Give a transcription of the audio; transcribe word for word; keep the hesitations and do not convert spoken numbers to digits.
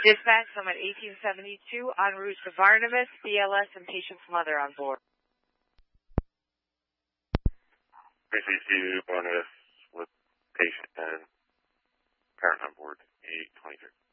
Dispatch, I'm at eighteen seventy-two en route to Barnabas, B L S and patient's mother on board. Receive to Barnabas with patient and parent on board, eight twenty-three.